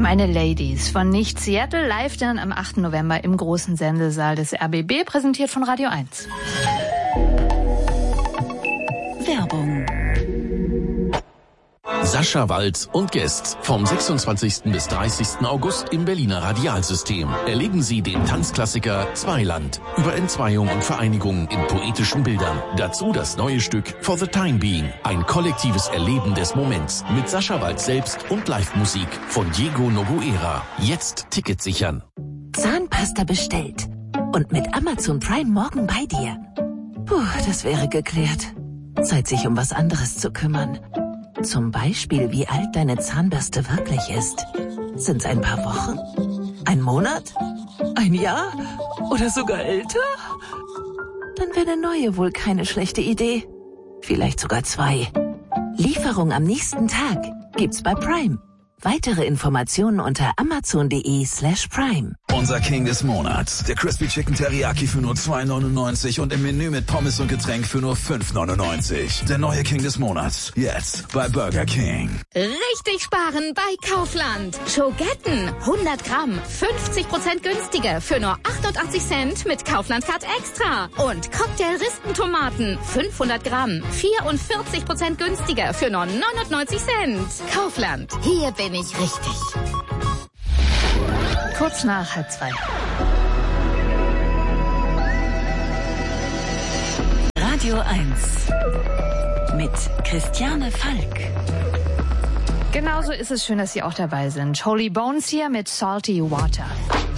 Meine Ladies von Nicht Seattle, live dann am 8. November im großen Sendesaal des RBB, präsentiert von Radio 1. Werbung. Sascha Walz und Guests vom 26. bis 30. August im Berliner Radialsystem. Erleben Sie den Tanzklassiker Zweiland über Entzweiung und Vereinigung in poetischen Bildern. Dazu das neue Stück For the Time Being, ein kollektives Erleben des Moments mit Sascha Walz selbst und Live-Musik von Diego Noguera. Jetzt Ticket sichern. Zahnpasta bestellt und mit Amazon Prime morgen bei dir. Puh, das wäre geklärt. Zeit, sich um was anderes zu kümmern. Zum Beispiel, wie alt deine Zahnbürste wirklich ist. Sind's ein paar Wochen? Ein Monat? Ein Jahr? Oder sogar älter? Dann wäre eine neue wohl keine schlechte Idee. Vielleicht sogar 2. Lieferung am nächsten Tag gibt's bei Prime. Weitere Informationen unter amazon.de/prime. Unser King des Monats. Der Crispy Chicken Teriyaki für nur $2,99 und im Menü mit Pommes und Getränk für nur $5,99. Der neue King des Monats. Jetzt bei Burger King. Richtig sparen bei Kaufland. Schogetten 100 Gramm, 50% günstiger für nur 88 Cent mit Kaufland Card Extra. Und Cocktail-Ristentomaten 500 Gramm, 44% günstiger für nur 99 Cent. Kaufland. Hier bin ich richtig. Kurz nach 1:30. Radio 1 mit Christiane Falk. Genauso ist es schön, dass Sie auch dabei sind. Holy Bones hier mit Salty Water.